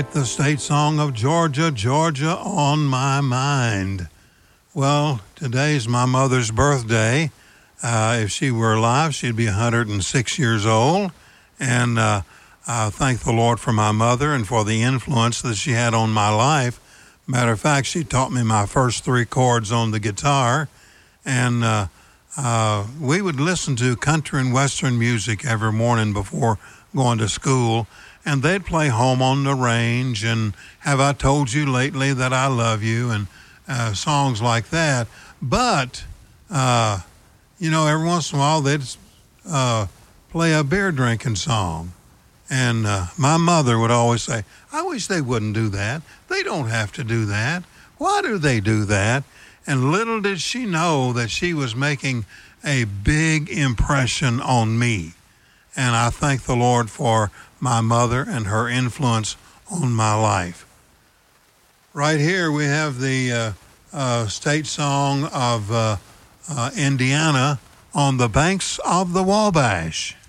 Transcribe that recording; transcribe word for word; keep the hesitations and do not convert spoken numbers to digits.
right, the state song of Georgia, Georgia on my mind. Well, today's my mother's birthday. Uh, if she were alive, she'd be one hundred six years old. And uh, I thank the Lord for my mother and for the influence that she had on my life. Matter of fact, she taught me my first three chords on the guitar. And uh, uh, we would listen to country and western music every morning before going to school. And they'd play Home on the Range and Have I Told You Lately That I Love You and uh, songs like that. But, uh, you know, every once in a while they'd uh, play a beer drinking song. And uh, my mother would always say, I wish they wouldn't do that. They don't have to do that. Why do they do that? And little did she know that she was making a big impression on me. And I thank the Lord for my mother and her influence on my life. Right here we have the uh, uh, state song of uh, uh, Indiana, On the Banks of the Wabash.